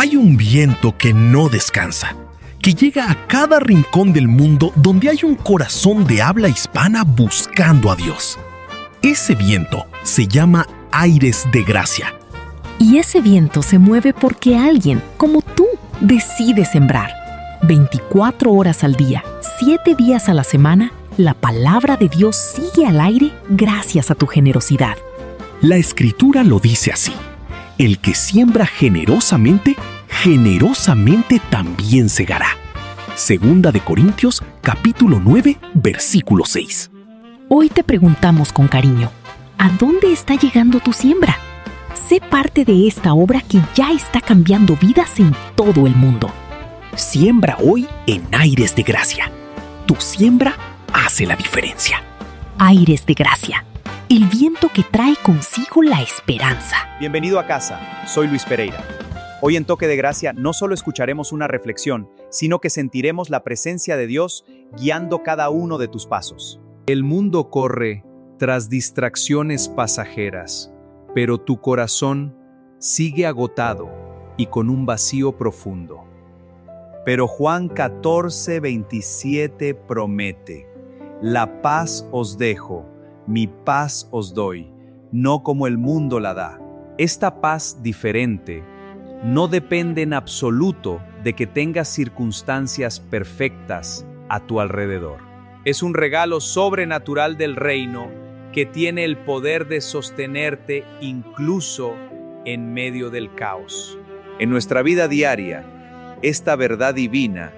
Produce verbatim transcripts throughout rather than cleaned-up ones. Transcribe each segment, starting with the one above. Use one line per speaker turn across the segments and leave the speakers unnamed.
Hay un viento que no descansa, que llega a cada rincón del mundo donde hay un corazón de habla hispana buscando a Dios. Ese viento se llama aires de gracia.
Y ese viento se mueve porque alguien, como tú, decide sembrar. veinticuatro horas al día, siete días a la semana, la palabra de Dios sigue al aire gracias a tu generosidad.
La Escritura lo dice así: el que siembra generosamente, generosamente también segará. Segunda de Corintios, capítulo nueve, versículo seis.
Hoy te preguntamos con cariño, ¿a dónde está llegando tu siembra? Sé parte de esta obra que ya está cambiando vidas en todo el mundo.
Siembra hoy en Aires de Gracia. Tu siembra hace la diferencia.
Aires de Gracia, el viento que trae consigo la esperanza.
Bienvenido a casa, soy Luis Pereira. Hoy en Toque de Gracia no solo escucharemos una reflexión, sino que sentiremos la presencia de Dios guiando cada uno de tus pasos. El mundo corre tras distracciones pasajeras, pero tu corazón sigue agotado y con un vacío profundo. Pero Juan catorce, veintisiete promete: la paz os dejo, mi paz os doy, no como el mundo la da. Esta paz diferente no depende en absoluto de que tengas circunstancias perfectas a tu alrededor. Es un regalo sobrenatural del reino que tiene el poder de sostenerte incluso en medio del caos. En nuestra vida diaria, esta verdad divina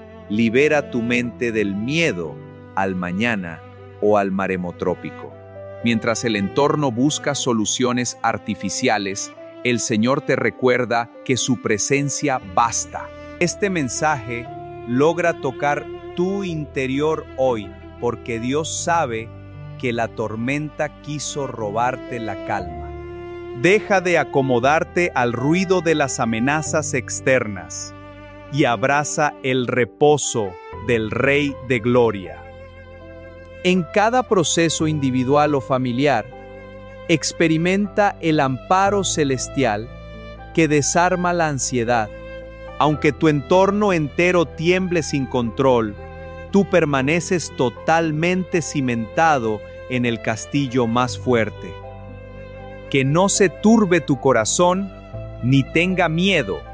libera tu mente del miedo al mañana o al maremotrópico. Mientras el entorno busca soluciones artificiales, el Señor te recuerda que su presencia basta. Este mensaje logra tocar tu interior hoy, porque Dios sabe que la tormenta quiso robarte la calma. Deja de acomodarte al ruido de las amenazas externas y abraza el reposo del Rey de Gloria. En cada proceso individual o familiar, experimenta el amparo celestial que desarma la ansiedad. Aunque tu entorno entero tiemble sin control, tú permaneces totalmente cimentado en el castillo más fuerte. Que no se turbe tu corazón ni tenga miedo,